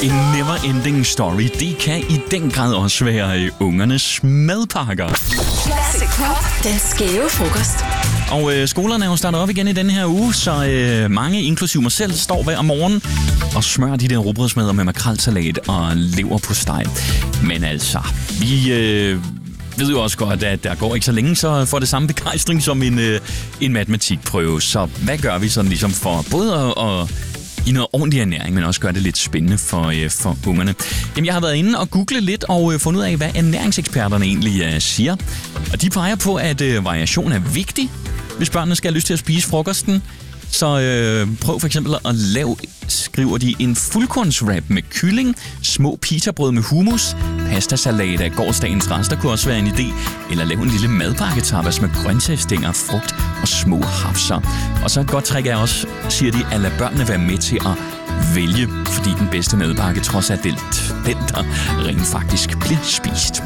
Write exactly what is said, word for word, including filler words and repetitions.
En never-ending story, det kan i den grad også være ungernes madpakker. Classic Pop, den skæve frokost. Og øh, skolerne er jo startet op igen i denne her uge, så øh, mange, inklusive mig selv, står hver morgen og smører de der rugbrødsmadder med makrelsalat og leverpostej. Men altså, vi øh, ved jo også godt, at der går ikke så længe, så får det samme begejstring som en, øh, en matematikprøve. Så hvad gør vi sådan ligesom for både at, at i noget ordentlig ernæring, men også gøre det lidt spændende for, øh, for ungerne? Jamen, jeg har været inde og google lidt og øh, fundet ud af, hvad ernæringseksperterne egentlig øh, siger. Og de peger på, at øh, variation er vigtig, hvis børnene skal have lyst til at spise frokosten. Så øh, prøv for eksempel at lave, skriver de, en fuldkornswrap med kylling, små pitabrød med hummus, pastasalat af gårsdagens rester kunne også være en idé, eller lave en lille madpakketapas med grøntsagsstænger, frugt og små hapser. Og så et godt trick er også, siger de, at lade børnene være med til at vælge, fordi den bedste madpakke trods alt den, der rent faktisk bliver spist.